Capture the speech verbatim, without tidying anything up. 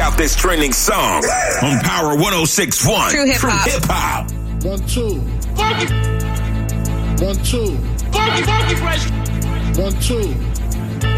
out this trending song on Power one oh six point one. True hip hop. True hip hop. One, two. Funky. One, two. Funky, funky fresh. One, two.